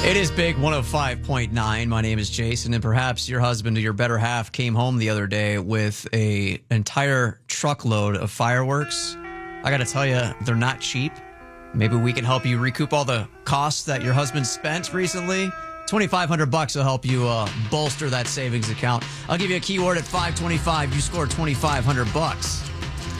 It is Big 105.9. My name is Jason, and perhaps your husband or your better half came home the other day with an entire truckload of fireworks. I got to tell you, they're not cheap. Maybe we can help you recoup all the costs that your husband spent recently. $2,500 will help you bolster that savings account. I'll give you a keyword at 525. You score $2,500.